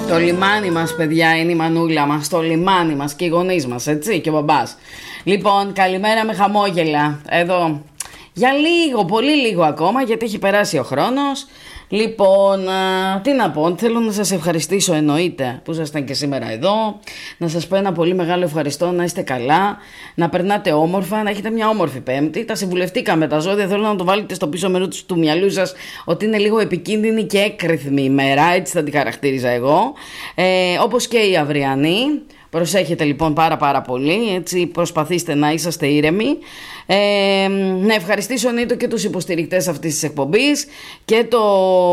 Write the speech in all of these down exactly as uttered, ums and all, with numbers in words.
Το λιμάνι μας, παιδιά, είναι η μανούλα μας. Το λιμάνι μας και οι γονείς μας, έτσι, και ο μπαμπάς. Λοιπόν, καλημέρα με χαμόγελα. Εδώ, για λίγο, πολύ λίγο ακόμα, γιατί έχει περάσει ο χρόνος. Λοιπόν, α, τι να πω, θέλω να σας ευχαριστήσω, εννοείται, που ήσασταν και σήμερα εδώ. Να σας πω ένα πολύ μεγάλο ευχαριστώ, να είστε καλά, να περνάτε όμορφα, να έχετε μια όμορφη Πέμπτη. Τα συμβουλευτήκαμε τα ζώδια, θέλω να το βάλετε στο πίσω μέρος του μυαλού σας ότι είναι λίγο επικίνδυνη και έκρηθμη ημέρα, έτσι θα την χαρακτήριζα εγώ, ε, όπως και η αυριανή. Προσέχετε λοιπόν πάρα πάρα πολύ, έτσι προσπαθήστε να είσαστε ήρεμοι. Ε, να ευχαριστήσω εννοείται και τους υποστηρικτές αυτής της εκπομπής και το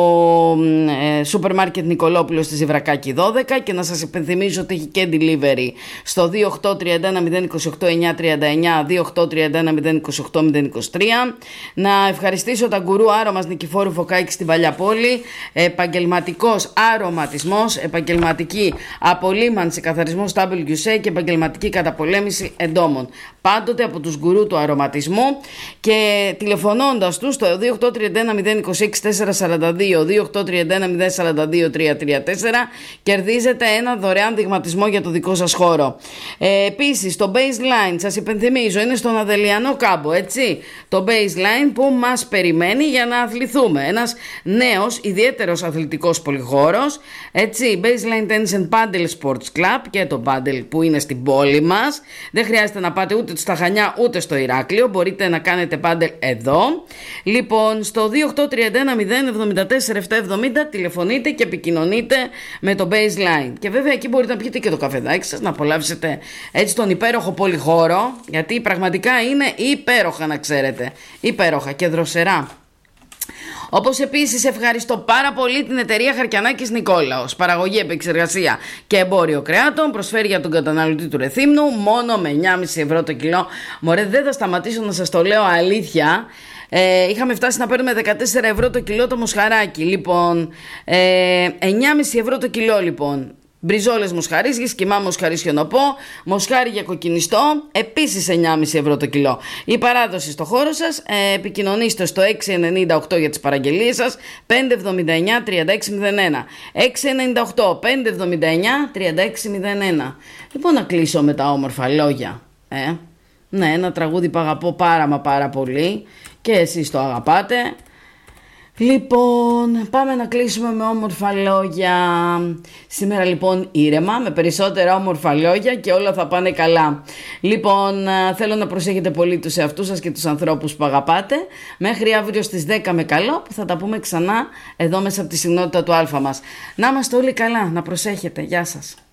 ε, σούπερ μάρκετ Νικολόπουλος στη Ζηβρακάκη δώδεκα, και να σας υπενθυμίζω ότι έχει και delivery στο δύο οκτώ τρία ένα μηδέν δύο οκτώ εννιά τρία εννιά, δύο οκτώ τρία ένα μηδέν δύο οκτώ μηδέν δύο τρία. Να ευχαριστήσω τα γκουρού άρωμας Νικηφόρου Φωκάκη στην Παλιά Πόλη, επαγγελματικός αρωματισμός, επαγγελματική απολύμανση, καθαρισμός ντάμπλιου σι και επαγγελματική καταπολέμηση εντόμων. Πάντοτε από τους γκουρού του αρωματισμού, και τηλεφωνώντας τους στο δύο οκτώ τρία ένα μηδέν δύο έξι τέσσερα τέσσερα δύο, δύο οκτώ τρία ένα μηδέν τέσσερα δύο τρία τρία τέσσερα, κερδίζετε ένα δωρεάν δειγματισμό για το δικό σας χώρο. Ε, επίσης, το Baseline, σας υπενθυμίζω, είναι στον Αδελιανό κάμπο, έτσι. Το Baseline που μας περιμένει για να αθληθούμε. Ένας νέος, ιδιαίτερος αθλητικός πολυχώρος, έτσι. Baseline Tennis and Paddle Sports Club, και το paddle που είναι στην πόλη μας. Δεν χρειάζεται να πάτε ούτε στα Χανιά ούτε στο Ηράκλειο, μπορείτε να κάνετε paddle εδώ. Λοιπόν, στο δύο οκτώ τρία ένα μηδέν επτά τέσσερα επτά εβδομήντα τηλεφωνείτε και επικοινωνείτε με το Baseline. Και βέβαια εκεί μπορείτε να πιείτε και το καφεδάκι σας, να απολαύσετε έτσι τον υπέροχο πολυχώρο, γιατί πραγματικά είναι υπέροχα, να ξέρετε. Υπέροχα και δροσερά. Όπως επίσης ευχαριστώ πάρα πολύ την εταιρεία Χαρκιανάκης Νικόλαος. Παραγωγή, επεξεργασία και εμπόριο κρεάτων. Προσφέρει για τον καταναλωτή του Ρεθύμνου μόνο με εννιά κόμμα πέντε ευρώ το κιλό. Μωρέ, δεν θα σταματήσω να σας το λέω, αλήθεια. Ε, είχαμε φτάσει να παίρνουμε δεκατέσσερα ευρώ το κιλό το μοσχαράκι. Λοιπόν, ε, εννιά κόμμα πέντε ευρώ το κιλό λοιπόν. Μπριζόλες μοσχαρίσιες, κιμά μοσχαρίσιο νοπό, μοσχάρι για κοκκινιστό, επίσης εννιά κόμμα πέντε ευρώ το κιλό. Η παράδοση στο χώρο σας, ε, επικοινωνήστε στο έξι εννιά οκτώ για τις παραγγελίες σας, πέντε εβδομήντα εννιά τριάντα έξι μηδέν ένα. έξι εννιά οκτώ πέντε εβδομήντα εννιά τριάντα έξι μηδέν ένα. Λοιπόν, να κλείσω με τα όμορφα λόγια. Ε? Ναι, ένα τραγούδι που αγαπώ πάρα μα πάρα πολύ, και εσείς το αγαπάτε. Λοιπόν, πάμε να κλείσουμε με όμορφα λόγια. Σήμερα λοιπόν ήρεμα, με περισσότερα όμορφα λόγια, και όλα θα πάνε καλά. Λοιπόν, θέλω να προσέχετε πολύ τους εαυτούς σας και τους ανθρώπους που αγαπάτε. Μέχρι αύριο στις δέκα με καλό, που θα τα πούμε ξανά εδώ μέσα από τη συχνότητα του Αλφα μας. Να είμαστε όλοι καλά, να προσέχετε. Γεια σας.